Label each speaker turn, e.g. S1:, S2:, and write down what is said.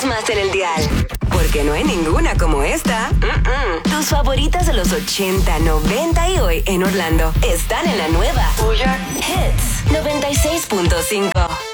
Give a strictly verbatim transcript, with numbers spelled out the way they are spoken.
S1: escuchas más en el dial. Porque no hay ninguna como esta. Mm-mm. Tus favoritas de los ochenta, noventa y hoy en Orlando están en la nueva
S2: Oh, yeah.
S1: Hits noventa y seis punto cinco.